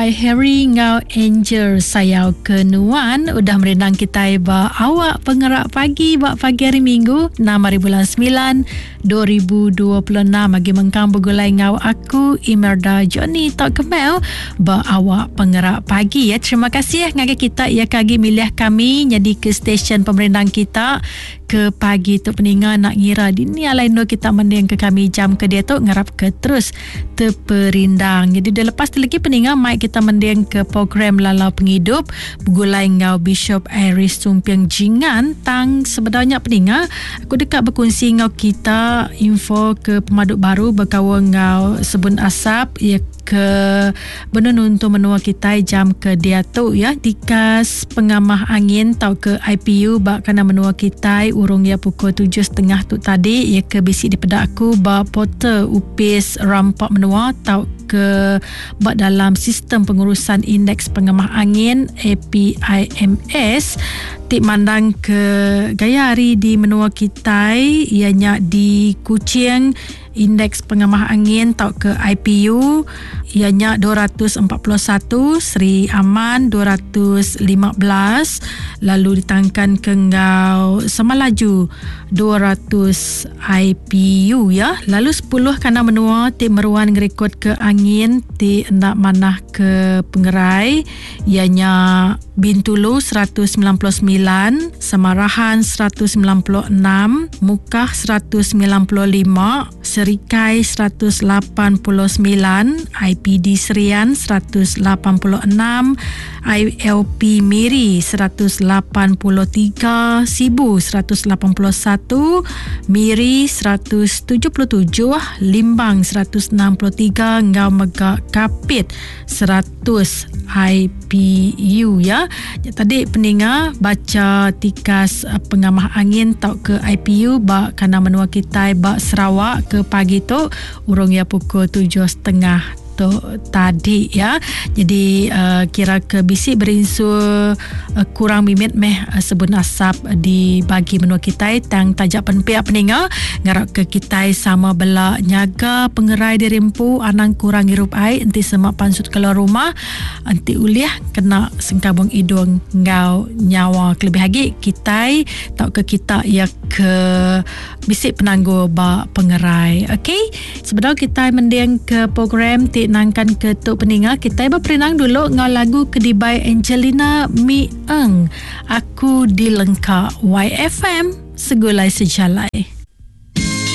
Harry ngau Angel sayau kenuan udah merenang kita ba awak pengerak pagi bak pagi hari Minggu 6 hari bulan 9 2026 bagi mengkang begulai ngau aku Imelda Johnny Tok Kemel ba awak pengerak pagi ya. Terima kasih ngagai kita ya kagi milih kami jadi ke stesen pemerintah kita ke pagi tu peninga nak ngira di ni lain do kita mending ke kami jam ke dia tu ngarap ke terus terperindang. Jadi dah lepas tu lagi peninga mic kita mending ke program Lalau Penghidup begulai ngau Bishop Iris Sumpiang Jingan tang sebenarnya peninga aku dekat berkongsi ngau kita info ke pemaduk baru berkawa ngau Sebun Asap ya ke benar untuk menua kita jam ke dia tu ya dikas pengamah angin tau ke IPU bak kena menua kita urung ya pukul 7.30 tu tadi ya ke bisik di pedak aku bak portal upis rampak menua tau ke bak dalam sistem pengurusan indeks pengamah angin APIMS tik mandang ke gaya hari di menua kita ianya di Kuching indeks pengamah angin tau ke IPU ianya 241, Sri Aman 215, lalu ditangkan ke ngau Semalaju 200 IPU ya. Lalu 10 kana menua ti meruan ngerekod ke angin ti nak manah ke Pengerai ianya Bintulu 199, Samarahan 196, Mukah 195, Serikai 189, IPD Serian 186, ILP Miri 183, Sibu 181, Miri 177, Limbang 163, Ngau Megak Kapit 100 IPU ya. Tadi peninga baca tikas pengamah angin tau ke IPU bak kana menua kita bak Sarawak ke pagi tu urung ya pukul 7.30 tu tadi ya. Jadi kira ke bisik berinsur kurang bimit meh Sebun Asap di bagi menua kita tang tajak penpihak peninga ngarap ke kita sama bela nyaga Pengerai di Rimpu anang kurang hirup air enti semak pansut keluar rumah enti uliah kena sengkabung hidung ngau nyawa kelebih lagi kita tau ke kita ya ke bisik penangguh ba Pengerai. Okey, sebenarnya kita mending ke program nangkan ke tok peninga kita berperenang dulu ngau lagu Kedibai Angelina Mi Eng Aku di Lengkap YFM segulai sejalai.